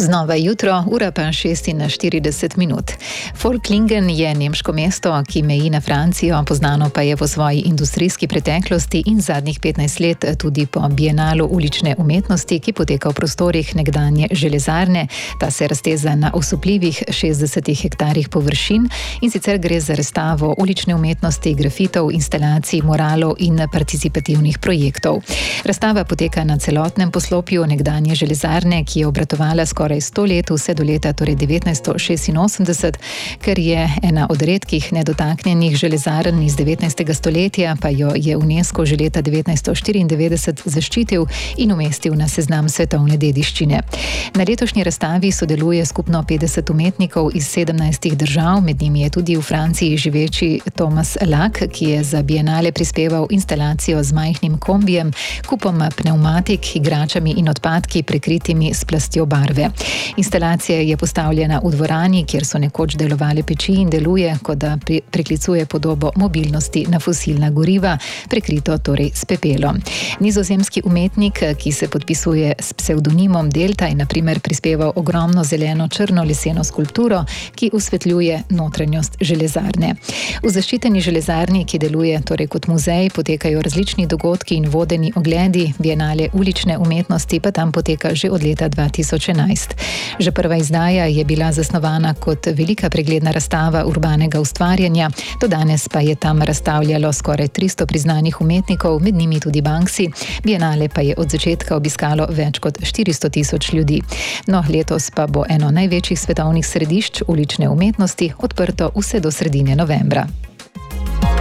Znova jutro, ura pa 6:40. Forklingen je nemško mesto, ki meji na Francijo, poznano pa je po svoji industrijski preteklosti in zadnjih 15 let tudi po bienalu ulične umetnosti, ki poteka v prostorih nekdanje železarne. Ta se razteza na osupljivih 60 hektarjih površin in sicer gre za razstavo ulične umetnosti, grafitov, instalacij, muralov in participativnih projektov. Razstava poteka na celotnem poslopju nekdanje železarne, ki je obratovala skoraj 100 let, vse do leta 1986, ker je ena od redkih nedotaknjenih železarn iz 19. stoletja, pa jo je UNESCO že leta 1994 zaščitil in umestil na seznam svetovne dediščine. Na letošnji razstavi sodeluje skupno 50 umetnikov iz 17 držav, med njimi je tudi v Franciji živeči Thomas Lack, ki je za bienale prispeval instalacijo z majhnim kombijem, kupom pneumatik, igračami in odpadki, prekritimi s plastjo barve. Instalacija je postavljena v dvorani, kjer so nekoč delovale peči in deluje, kot da priklicuje podobo mobilnosti na fosilna goriva, prekrito torej s pepelom. Nizozemski umetnik, ki se podpisuje s psevdonimom Delta, je na primer prispeval ogromno zeleno-črno leseno skulpturo, ki osvetljuje notranjost železarne. V zaščiteni železarni, ki deluje torej kot muzej, potekajo različni dogodki in vodeni ogledi, bienale ulične umetnosti pa tam poteka že od leta 2011. Že prva izdaja je bila zasnovana kot velika pregledna razstava urbanega ustvarjanja, do danes pa je tam razstavljalo skoraj 300 priznanih umetnikov, med njimi tudi Banksy. Bienale pa je od začetka obiskalo več kot 400.000 ljudi. No, letos pa bo eno največjih svetovnih središč ulične umetnosti odprto vse do sredine novembra.